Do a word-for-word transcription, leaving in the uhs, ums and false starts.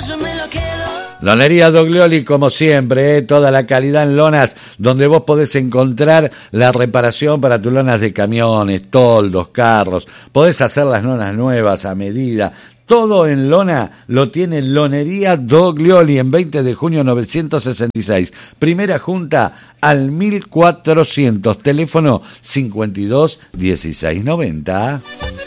yo me lo quedo. Lonería Doglioli, como siempre, ¿eh? Toda la calidad en lonas, donde vos podés encontrar la reparación para tus lonas de camiones, toldos, carros. Podés hacer las lonas nuevas a medida. Todo en lona lo tiene Lonería Doglioli en veinte de junio novecientos sesenta y seis. Primera junta al mil cuatrocientos, teléfono cincuenta y dos dieciséis noventa.